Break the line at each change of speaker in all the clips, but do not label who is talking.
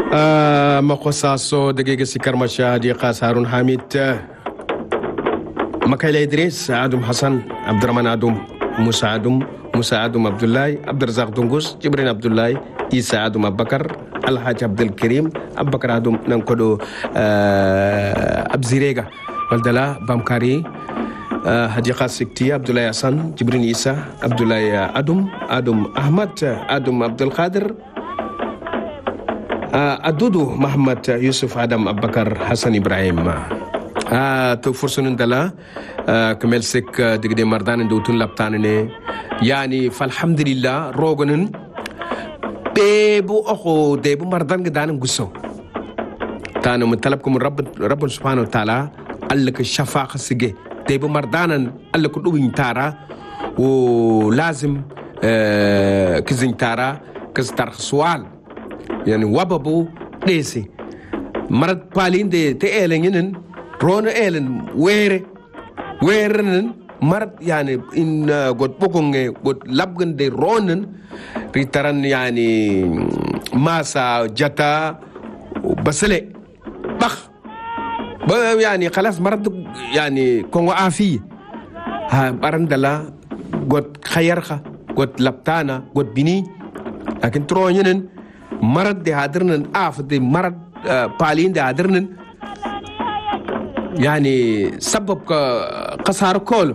مقصاصو دقيقة سكر مشاهدي قاس هارون حميد مكايلة إدريس عدم حسن عبد الرحمن عدم موسى عدم عبد الله عبد الرزاق دنقوس جبرين عبد الله عيسى عدم أبو بكر الحاج عبد الكريم أبو بكر عدم ننقدو أبزيريغا والدلا بامكاري هديقة سكتية عبد الله حسن جبرين عيسى عبد الله عدم أحمد عدم عبد القادر أدودو محمد يوسف آدم أبو بكر حسن إبراهيم تو فرصة دلا كمل سك دقدي مردان دوتون لبتانني يعني فالحمد لله روغنن بيبو أخو ديبو مردان قدان قصو تانو مطلبكم رب سبحانه وتعالى ألك الشفاق سجي ديبو مردان ألك دوين تارا ولازم كزين تارا كزتار سوال يعني وبابو ليسي مرد بالين دي تألين رون ألين ويرن مرد يعني إن قد بقونة قد لبغن دي رونن ريتران يعني ماسا جتا بسلة بخ يعني خلاص مرد يعني كونغ عافية ها برندلا قد خيرخا قد لبتانا قد بني لكن ترونين مرد دي هادرنن دي مرد بالين دي هادرنن يعني سبب قصار كولو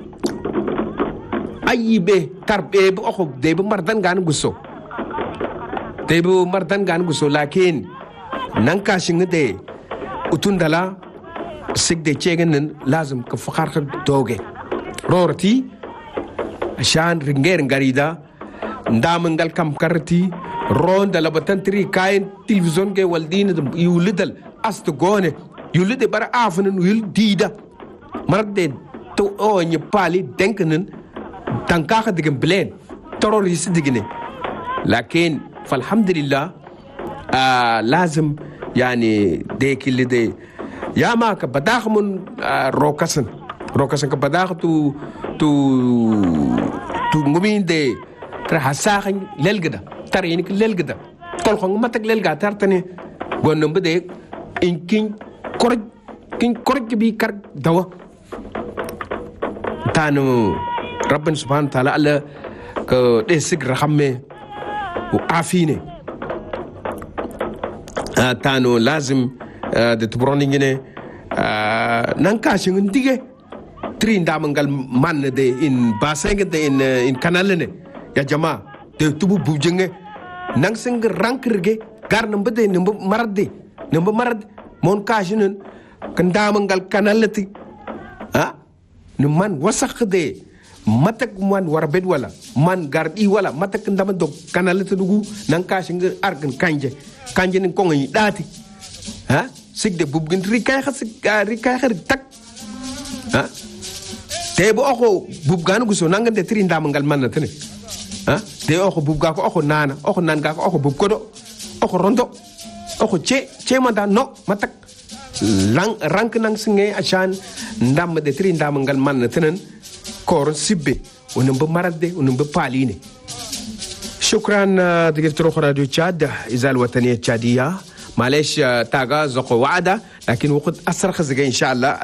أي به ترب أخو ديبو مردان غان غسو ديبو مردان غان غسو لكن نانكاشين دي وتندلا سيك دي تشيغن لازم كفخار دوغي رورتي عشان رنجير غريدا ندامنغال كم كارتي رون دلا بتنتري كاين تلفزيون كي والدين يولدل استغونه يولد برا افنن يول ديدا مرد تو او ني بالي دنكنن تنكاخ ديغن بلين تروريست ديغني لكن فالحمد لله لازم يعني ديك اللي دي يا ما كبداخ من روكسن كبداخ تو nguminde tra hasaxan lelgada tarini k lelgada tolxong matak lelga tartane gonno bede in kin korj bi kar dawa tanu rabbin subhanahu wa ta'ala alla ko de sig rahamme wa afine tanu lazim de tubroni ngene nanka shingun dige tri ndamangal man de in baseng de in kanal ne ya jama de tubu bujenge nang sing rankrge gar nambade namb marad mon kashinen kandamangal kanalati ha no man wasakh de matak man warbed wala man gardi wala matak ndam do kanalati dugu nang kashin argan kanje ni kongi dati ha sigde bubgin rikay khar tak ha tebo oko bubgan guso nangande tri ndamangal man tane ha de oko bubga ko oko nana oko nanga ko oko bubkodo oko rondo oko che manda no matak rank nang singe achan ndam de tri ndamangal man tanen kor sibbe onon be marade onon be paline shukran دكتور راديو تشاد إذاعة الوطنية التشادية معلش تاغا زقو وعده لكن وقت أسر خزق إن شاء الله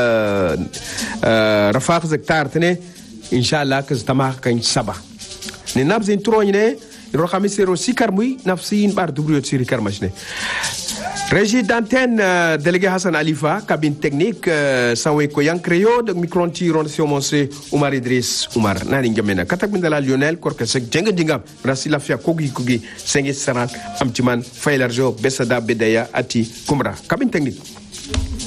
رفاق زكتارتني إن شاء الله كزتما كان سبا ننابزين تروني الرقم سيرو سيكر مي نفسين بار دبريو سيري كرمشني Régie d'antenne, délégué Hassan Alifa, cabine technique, Sanwe Koyan Créo, de Micronti, Roncio Monse, Oumar Idriss, Oumar, Nani Gamena, Katak Mindala Lionel, Korkesek, Djenga Djingam, Rassi Lafia Kogi, Sengi Saran, Amtiman, Failarjo, Besada Bedaya, Ati, Kumra, cabine technique.